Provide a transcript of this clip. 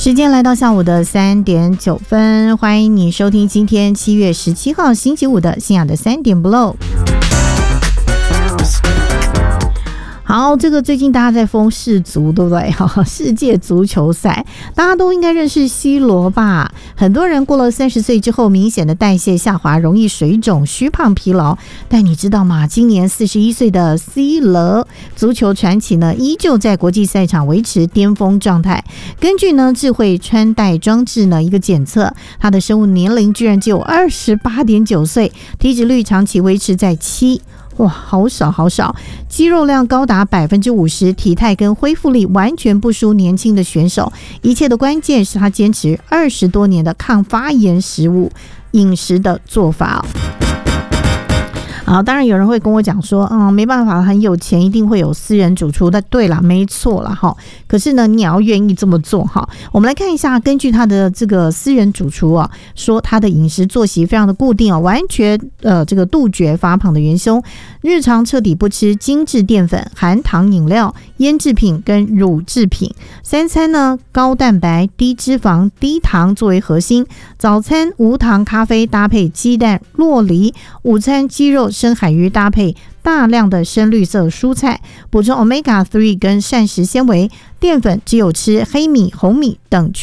时间来到下午的3点9分，欢迎你收听今天7月17号星期五的信仰的3点 Blow。好，这个最近大家在疯世足，对不对？世界足球赛，大家都应该认识 C 罗吧？很多人过了30岁之后，明显的代谢下滑，容易水肿、虚胖、疲劳。但你知道吗？今年41岁的 C 罗，足球传奇呢，依旧在国际赛场维持巅峰状态。根据呢智慧穿戴装置呢一个检测，他的生物年龄居然只有28.9岁，体脂率长期维持在7%。哇，好少好少，肌肉量高达50%，体态跟恢复力完全不输年轻的选手。一切的关键是他坚持20多年的抗发炎食物饮食的做法。好，当然有人会跟我讲说，没办法，很有钱，一定会有私人主厨。但对啦，没错啦哈。可是呢，你也要愿意这么做哈。我们来看一下，根据他的这个私人主厨啊，说他的饮食作息非常的固定啊，完全这个杜绝发胖的元凶，日常彻底不吃精致淀粉、含糖饮料、腌制品跟乳制品。三餐呢，高蛋白、低脂肪、低糖作为核心。早餐无糖咖啡搭配鸡蛋、酪梨，午餐鸡肉、深海鱼搭配大量的深绿色蔬菜，补充 Omega 3跟膳食纤维。淀粉只有吃黑米、红米等